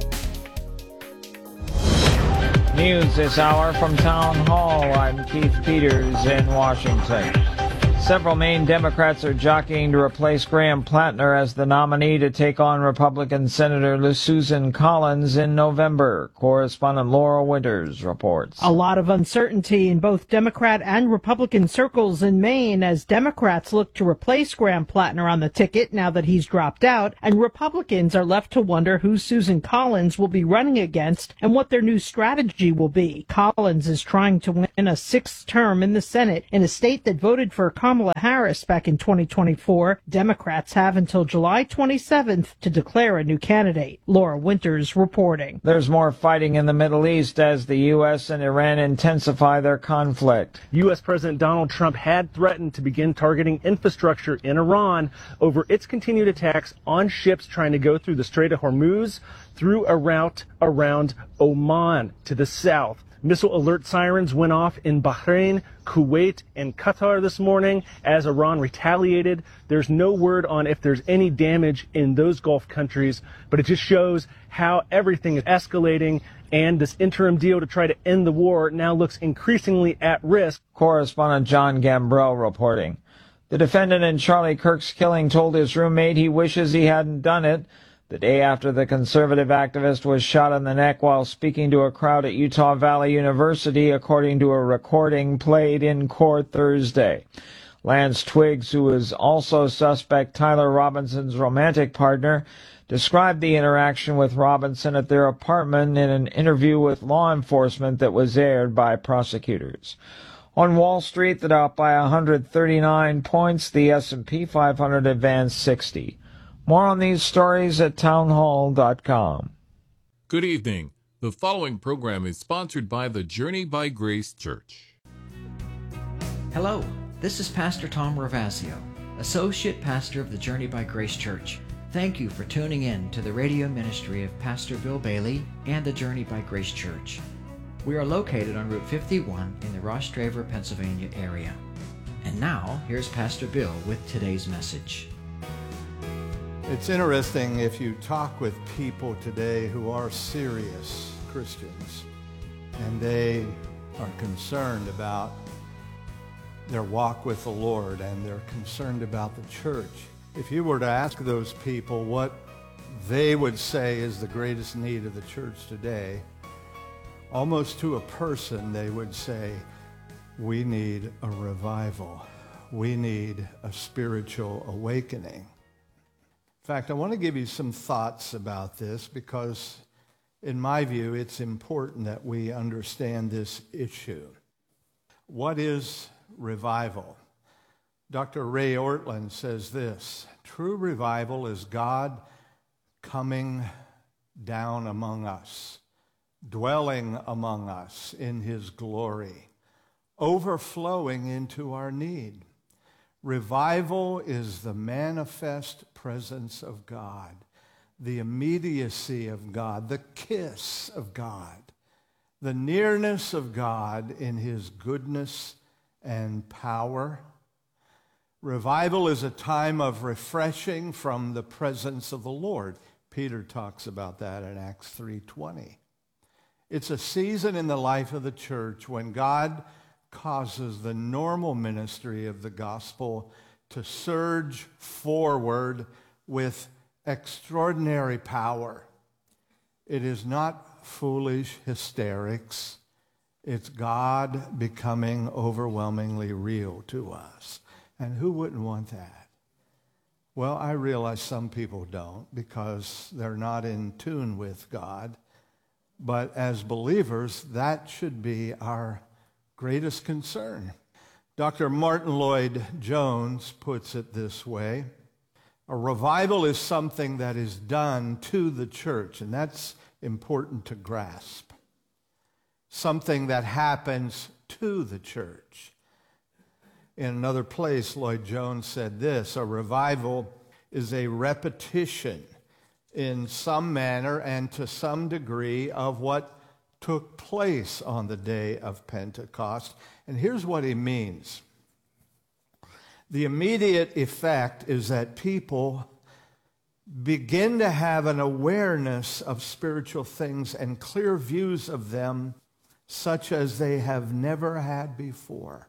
News this hour from Town Hall. I'm Keith Peters in Washington. Several Maine Democrats are jockeying to replace Graham Plattner as the nominee to take on Republican Senator Susan Collins in November. Correspondent Laura Winters reports. A lot of uncertainty in both Democrat and Republican circles in Maine as Democrats look to replace Graham Plattner on the ticket now that he's dropped out, and Republicans are left to wonder who Susan Collins will be running against and what their new strategy will be. Collins is trying to win a sixth term in the Senate in a state that voted for Kamala Harris back in twenty twenty-four. Democrats have until July twenty-seventh to declare a new candidate. Laura Winters reporting. There's more fighting in the Middle East as the U S and Iran intensify their conflict. U S President Donald Trump had threatened to begin targeting infrastructure in Iran over its continued attacks on ships trying to go through the Strait of Hormuz through a route around Oman to the south. Missile alert sirens went off in Bahrain, Kuwait, and Qatar this morning as Iran retaliated. There's no word on if there's any damage in those Gulf countries, but it just shows how everything is escalating, and this interim deal to try to end the war now looks increasingly at risk. Correspondent John Gambrell reporting. The defendant in Charlie Kirk's killing told his roommate he wishes he hadn't done it. The day after the conservative activist was shot in the neck while speaking to a crowd at Utah Valley University, according to a recording played in court Thursday. Lance Twiggs, who was also suspect Tyler Robinson's romantic partner, described the interaction with Robinson at their apartment in an interview with law enforcement that was aired by prosecutors. On Wall Street, the Dow up by one hundred thirty-nine points, the S and P five hundred advanced sixty. More on these stories at townhall dot com. Good evening. The following program is sponsored by the Journey by Grace Church. Hello, this is Pastor Tom Ravasio, Associate Pastor of the Journey by Grace Church. Thank you for tuning in to the radio ministry of Pastor Bill Bailey and the Journey by Grace Church. We are located on Route fifty-one in the Rostraver, Pennsylvania area. And now, here's Pastor Bill with today's message. It's interesting if you talk with people today who are serious Christians and they are concerned about their walk with the Lord and they're concerned about the church. If you were to ask those people what they would say is the greatest need of the church today, almost to a person they would say, we need a revival. We need a spiritual awakening. In fact, I want to give you some thoughts about this because, in my view, it's important that we understand this issue. What is revival? Doctor Ray Ortlund says this: true revival is God coming down among us, dwelling among us in His glory, overflowing into our need. Revival is the manifest presence of God, the immediacy of God, the kiss of God, the nearness of God in His goodness and power. Revival is a time of refreshing from the presence of the Lord. Peter talks about that in Acts three twenty. It's a season in the life of the church when God causes the normal ministry of the gospel to surge forward with extraordinary power. It is not foolish hysterics. It's God becoming overwhelmingly real to us. And who wouldn't want that? Well, I realize some people don't because they're not in tune with God. But as believers, that should be our greatest concern. Doctor Martin Lloyd-Jones puts it this way: a revival is something that is done to the church, and that's important to grasp. Something that happens to the church. In another place, Lloyd-Jones said this: a revival is a repetition in some manner and to some degree of what took place on the day of Pentecost. And here's what he means. The immediate effect is that people begin to have an awareness of spiritual things and clear views of them such as they have never had before.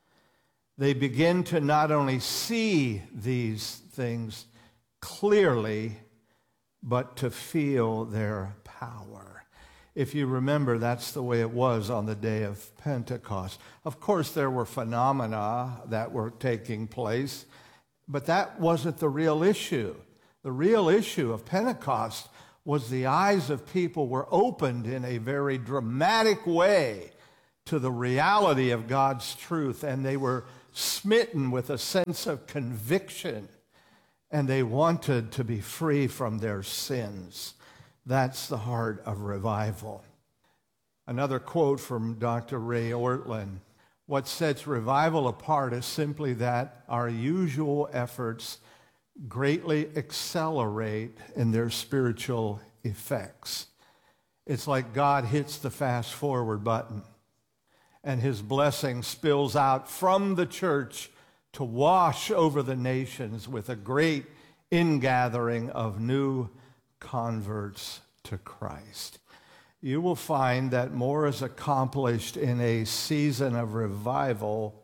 They begin to not only see these things clearly, but to feel their power. If you remember, that's the way it was on the day of Pentecost. Of course, there were phenomena that were taking place, but that wasn't the real issue. The real issue of Pentecost was the eyes of people were opened in a very dramatic way to the reality of God's truth, and they were smitten with a sense of conviction, and they wanted to be free from their sins. That's the heart of revival. Another quote from Doctor Ray Ortlund: what sets revival apart is simply that our usual efforts greatly accelerate in their spiritual effects. It's like God hits the fast forward button, and his blessing spills out from the church to wash over the nations with a great ingathering of new converts to Christ. You will find that more is accomplished in a season of revival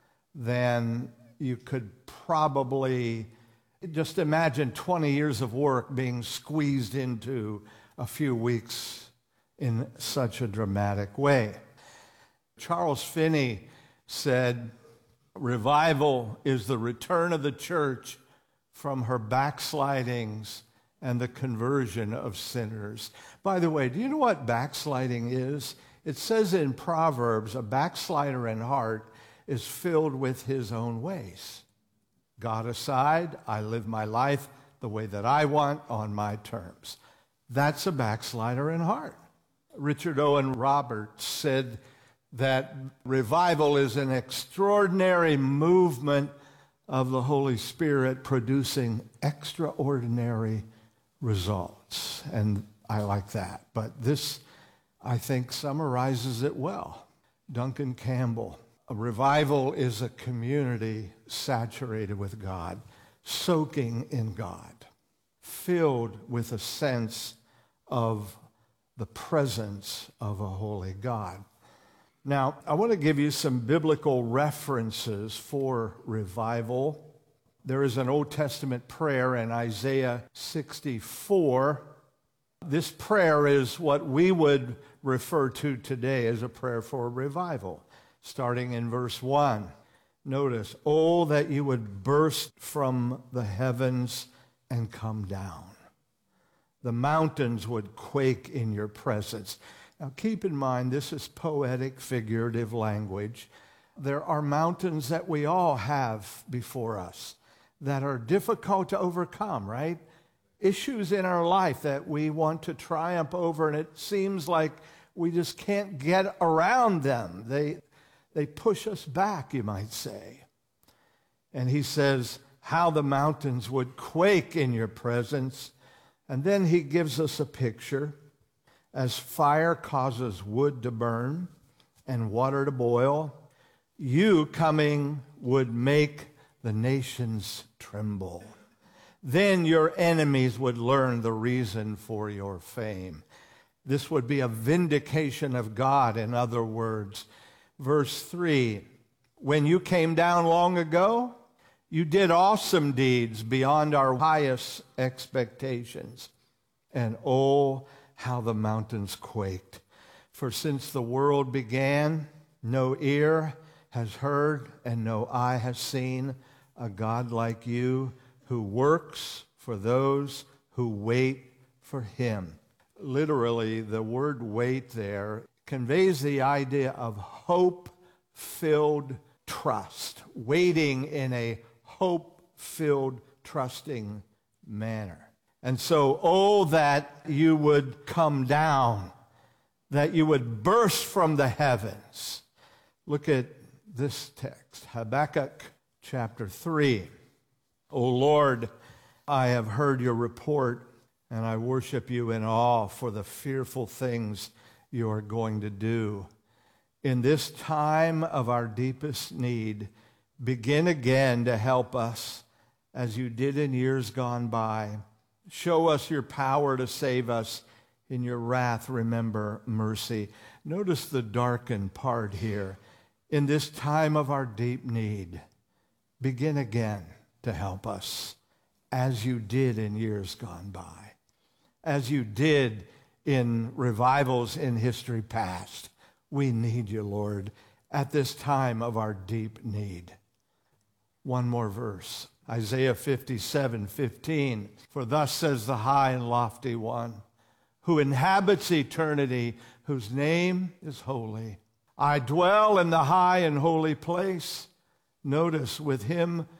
than you could probably just imagine twenty years of work being squeezed into a few weeks in such a dramatic way. Charles Finney said, revival is the return of the church from her backslidings and the conversion of sinners. By the way, do you know what backsliding is? It says in Proverbs, a backslider in heart is filled with his own ways. God aside, I live my life the way that I want on my terms. That's a backslider in heart. Richard Owen Roberts said that revival is an extraordinary movement of the Holy Spirit producing extraordinary results. And I like that. But this, I think, summarizes it well. Duncan Campbell: a revival is a community saturated with God, soaking in God, filled with a sense of the presence of a holy God. Now, I want to give you some biblical references for revival. There is an Old Testament prayer in Isaiah sixty-four. This prayer is what we would refer to today as a prayer for revival. Starting in verse one, notice, "Oh, that you would burst from the heavens and come down. The mountains would quake in your presence." Now, keep in mind, this is poetic, figurative language. There are mountains that we all have before us that are difficult to overcome, right? Issues in our life that we want to triumph over, and it seems like we just can't get around them. They, they push us back, you might say. And he says, how the mountains would quake in your presence. And then he gives us a picture. As fire causes wood to burn and water to boil, you coming would make the nations tremble. Then your enemies would learn the reason for your fame. This would be a vindication of God, in other words. Verse three, when you came down long ago, you did awesome deeds beyond our highest expectations. And oh, how the mountains quaked. For since the world began, no ear has heard and no eye has seen a God like you, who works for those who wait for him. Literally, the word wait there conveys the idea of hope-filled trust, waiting in a hope-filled, trusting manner. And so, oh, that you would come down, that you would burst from the heavens. Look at this text, Habakkuk chapter three. O Lord, I have heard your report, and I worship you in awe for the fearful things you are going to do. In this time of our deepest need, begin again to help us as you did in years gone by. Show us your power to save us. In your wrath, remember mercy. Notice the darkened part here. In this time of our deep need, begin again to help us as you did in years gone by, as you did in revivals in history past. We need you, Lord, at this time of our deep need. One more verse, Isaiah fifty-seven fifteen. For thus says the high and lofty one, who inhabits eternity, whose name is holy. I dwell in the high and holy place. Notice, with him